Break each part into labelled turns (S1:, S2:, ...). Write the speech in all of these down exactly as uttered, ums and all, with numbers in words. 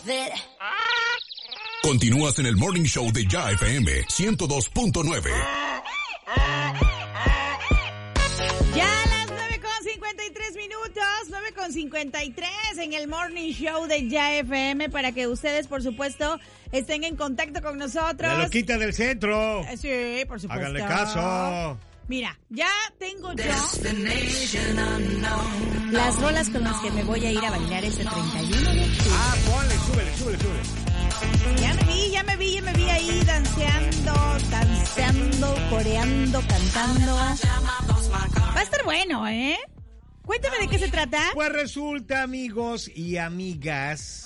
S1: Continúas en el Morning Show de Ya F M ciento dos punto nueve.
S2: Ya a las nueve con cincuenta y tres minutos, nueve con cincuenta y tres en el Morning Show de Ya F M, para que ustedes, por supuesto, estén en contacto con nosotros.
S3: La loquita del centro.
S2: Eh, sí, por supuesto.
S3: Háganle caso.
S2: Mira, ya tengo yo las rolas con las que me voy a ir a bailar ese treinta y uno de octubre.
S3: Ah, ponle, súbele, súbele, súbele.
S2: Ya me vi, ya me vi, ya me vi ahí danceando, danceando, coreando, cantando. Va a estar bueno, ¿eh? Cuéntame de qué se trata.
S3: Pues resulta, amigos y amigas,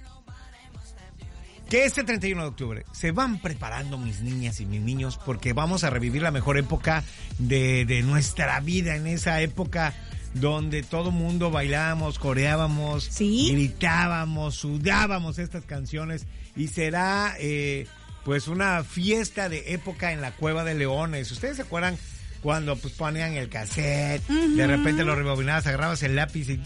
S3: que este treinta y uno de octubre se van preparando mis niñas y mis niños, porque vamos a revivir la mejor época de, de nuestra vida, en esa época donde todo mundo bailábamos, coreábamos,
S2: ¿sí?
S3: gritábamos, sudábamos estas canciones, y será eh, pues una fiesta de época en la Cueva de Leones. ¿Ustedes se acuerdan cuando pues ponían el cassette, uh-huh. de repente lo rebobinabas, agarrabas el lápiz y...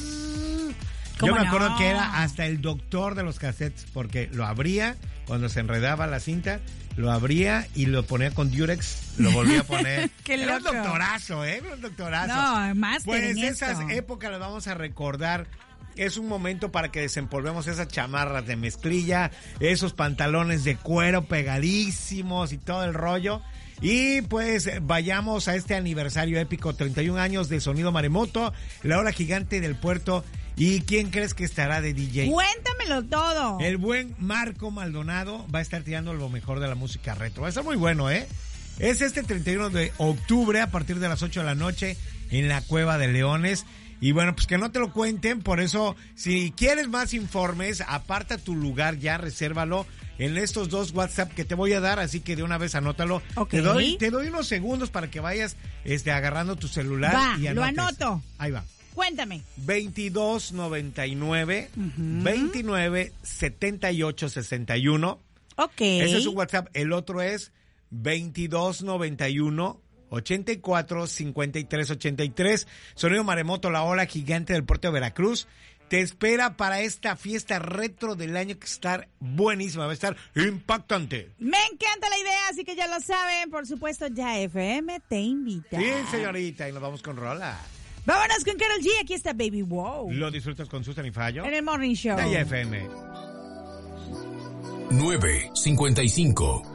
S3: Yo me acuerdo no? que era hasta el doctor de los cassettes, porque lo abría cuando se enredaba la cinta, lo abría y lo ponía con Durex, lo volvía a poner.
S2: ¡Qué
S3: era
S2: loco!
S3: un doctorazo, ¿eh? Un doctorazo.
S2: No, más
S3: Pues esas esto. épocas las vamos a recordar. Es un momento para que desempolvemos esas chamarras de mezclilla, esos pantalones de cuero pegadísimos y todo el rollo. Y pues vayamos a este aniversario épico, treinta y un años de Sonido Maremoto, la hora gigante del puerto. ¿Y quién crees que estará de D J?
S2: Cuéntamelo todo.
S3: El buen Marco Maldonado va a estar tirando lo mejor de la música retro. Va a estar muy bueno, ¿eh? Es este treinta y uno de octubre a partir de las ocho de la noche en la Cueva de Leones. Y bueno, pues que no te lo cuenten, por eso, si quieres más informes, aparta tu lugar ya, resérvalo en estos dos WhatsApp que te voy a dar, así que de una vez anótalo.
S2: Okay.
S3: Te doy, te doy unos segundos para que vayas este, agarrando tu celular.
S2: Va,
S3: y anotes.
S2: Lo anoto.
S3: Ahí va.
S2: Cuéntame.
S3: veintidós noventa y nueve, uh-huh. veintinueve setenta y ocho sesenta y uno.
S2: Ok.
S3: Ese es un WhatsApp. El otro es veintidós noventa y uno, ochenta y cuatro, cincuenta y tres ochenta y tres. Sonido Maremoto, la ola gigante del puerto de Veracruz, te espera para esta fiesta retro del año, que va a estar buenísima, va a estar impactante.
S2: Me encanta la idea, así que ya lo saben. Por supuesto, Ya F M te invita.
S3: Sí, señorita, y nos vamos con rola.
S2: Vámonos con Karol G, aquí está Baby Wow.
S3: Lo disfrutas con Susan y Fallo
S2: en el Morning Show
S3: de Ya F M.
S1: nueve cincuenta y cinco.